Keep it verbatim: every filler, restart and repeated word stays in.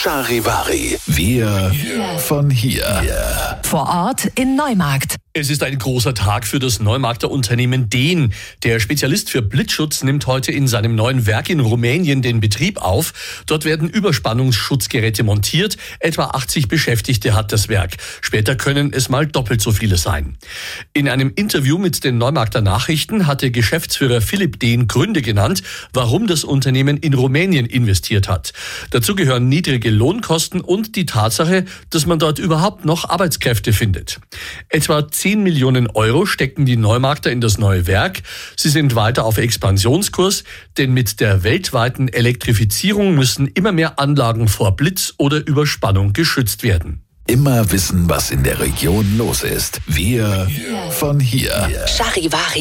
Charivari. Wir von hier. Vor Ort in Neumarkt. Es ist ein großer Tag für das Neumarkter Unternehmen Dehn. Der Spezialist für Blitzschutz nimmt heute in seinem neuen Werk in Rumänien den Betrieb auf. Dort werden Überspannungsschutzgeräte montiert. Etwa achtzig Beschäftigte hat das Werk. Später können es mal doppelt so viele sein. In einem Interview mit den Neumarkter Nachrichten hatte Geschäftsführer Philipp Dehn Gründe genannt, warum das Unternehmen in Rumänien investiert hat. Dazu gehören niedrige Lohnkosten und die Tatsache, dass man dort überhaupt noch Arbeitskräfte findet. Etwa zehn Millionen Euro stecken die Neumarkter in das neue Werk. Sie sind weiter auf Expansionskurs, denn mit der weltweiten Elektrifizierung müssen immer mehr Anlagen vor Blitz oder Überspannung geschützt werden. Immer wissen, was in der Region los ist. Wir von hier. Charivari.